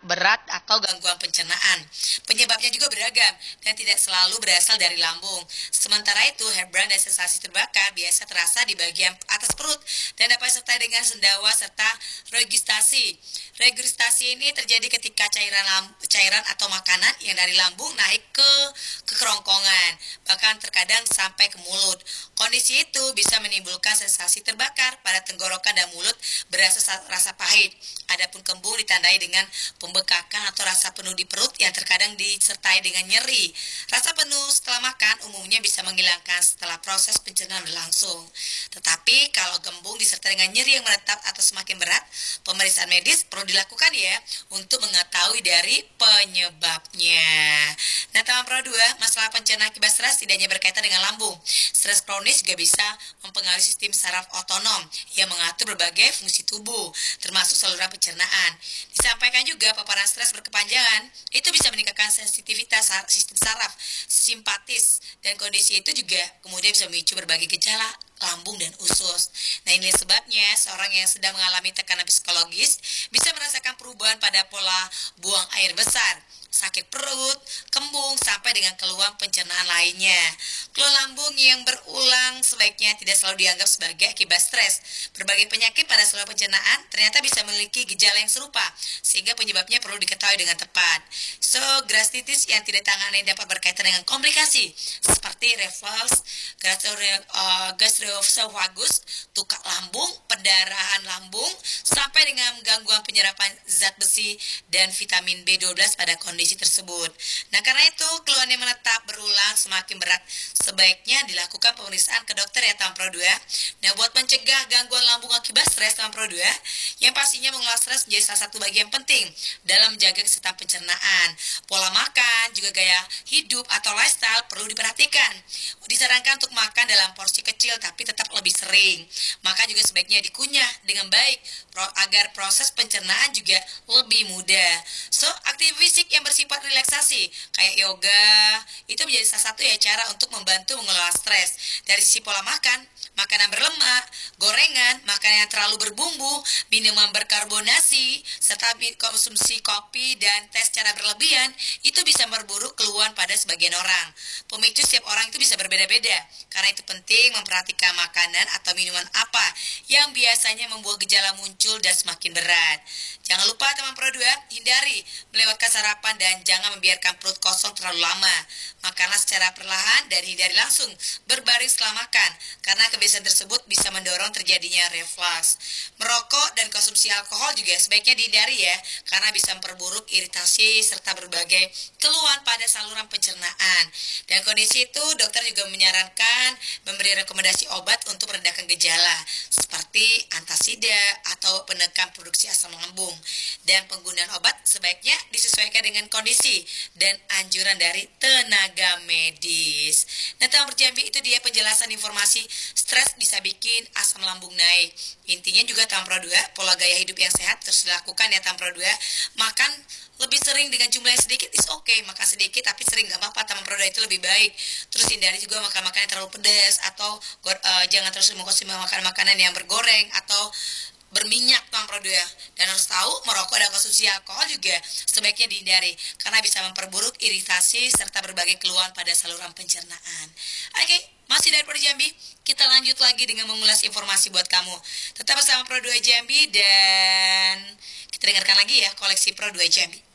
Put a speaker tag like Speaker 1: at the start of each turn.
Speaker 1: berat atau gangguan pencernaan. Penyebabnya juga beragam dan tidak selalu berasal dari lambung. Sementara itu, heartburn dan sensasi terbakar biasa terasa di bagian atas perut dan dapat disertai dengan sendawa serta regurgitasi. Regurgitasi ini terjadi ketika cairan atau makanan yang dari lambung naik ke kerongkongan, bahkan terkadang sampai ke mulut. Kondisi itu bisa menimbulkan sensasi terbakar pada tenggorokan dan mulut berasa rasa pahit. Adapun kembung ditandai dengan pembekakan atau rasa penuh di perut yang terkadang disertai dengan nyeri. Rasa penuh setelah makan umumnya bisa menghilangkan setelah proses pencernaan berlangsung. Tetapi kalau kembung disertai dengan nyeri yang menetap atau semakin berat, pemeriksaan medis perlu dilakukan ya untuk mengetahui dari penyebabnya. Nah, teman Pro 2, masalah pencernaan akibat stres tidak hanya berkaitan dengan lambung. Stres kronis juga bisa mempengaruhi sistem saraf otonom yang mengatur berbagai fungsi tubuh, termasuk saluran pencernaan. Disampaikan juga paparan stres berkepanjangan itu bisa meningkatkan sensitivitas sistem saraf simpatis, dan kondisi itu juga kemudian bisa memicu berbagai gejala lambung dan usus. Nah, ini sebabnya seorang yang sedang mengalami tekanan psikologis bisa merasakan perubahan pada pola buang air besar, sakit perut, kembung, sampai dengan keluhan pencernaan lainnya. Keluhan lambung yang berulang sebaiknya tidak selalu dianggap sebagai akibat stres. Berbagai penyakit pada saluran pencernaan ternyata bisa memiliki gejala yang serupa, sehingga penyebabnya perlu diketahui dengan tepat. So, gastritis yang tidak ditangani dapat berkaitan dengan komplikasi seperti reflux, gastroesophagus, tukak lambung, pendarahan lambung, sampai dengan gangguan penyerapan zat besi dan vitamin B12 pada kondisi tersebut. Nah, karena itu keluhan yang menetap berulang semakin berat, sebaiknya dilakukan pemeriksaan ke dokter ya Tam Pro 2. Nah, buat mencegah gangguan lambung akibat stres Tam Pro 2, yang pastinya mengelola stres menjadi salah satu bagian penting dalam menjaga kesehatan pencernaan. Pola makan, juga gaya hidup atau lifestyle perlu diperhatikan. Disarankan untuk makan dalam porsi kecil tapi tetap lebih sering. Maka juga sebaiknya dikunyah dengan baik agar proses pencernaan juga lebih mudah. So, aktivitas fisik yang bersifat relaksasi kayak yoga itu menjadi salah satu ya cara untuk membantu mengelola stres. Dari sisi pola makan, makanan berlemak, gorengan, makanan yang terlalu berbumbu, minuman berkarbonasi, serta konsumsi kopi dan teh secara berlebihan itu bisa memperburuk keluhan pada sebagian orang. Pemicu setiap orang itu bisa berbeda-beda. Karena itu penting memperhatikan makanan atau minuman apa yang biasanya membuat gejala muncul dan semakin berat. Jangan lupa teman Pro 2, hindari melewatkan sarapan dan jangan membiarkan perut kosong terlalu lama. Makanlah secara perlahan dan hindari langsung berbaring setelah makan, karena kebiasaan tersebut bisa mendorong terjadinya reflux. Merokok dan konsumsi alkohol juga sebaiknya dihindari ya, karena bisa memperburuk iritasi serta berbagai keluhan pada saluran pencernaan. Dan kondisi itu dokter juga menyarankan memberi rekomendasi obat untuk meredakan gejala seperti antasida atau penekan produksi asam lambung. Dan penggunaan obat sebaiknya disesuaikan dengan kondisi dan anjuran dari tenaga medis. Nah, teman berjambi, itu dia penjelasan informasi stres bisa bikin asam lambung naik. Intinya juga teman Pro 2, pola gaya hidup yang sehat terus dilakukan ya teman Pro 2. Makan lebih sering dengan jumlah yang sedikit is okay, makan sedikit tapi sering gak apa-apa, teman Pro 2 itu lebih baik. Terus hindari juga makan-makan yang terlalu pedas atau jangan terus mengkonsumsi makanan-makanan yang bergoreng atau berminyak teman Pro 2. Dan harus tahu merokok dan konsumsi alkohol juga sebaiknya dihindari karena bisa memperburuk iritasi serta berbagai keluhan pada saluran pencernaan. Oke, masih dari Pro Jambi, kita lanjut lagi dengan mengulas informasi buat kamu. Tetap bersama Pro 2 Jambi dan kita dengarkan lagi ya koleksi Pro 2 Jambi.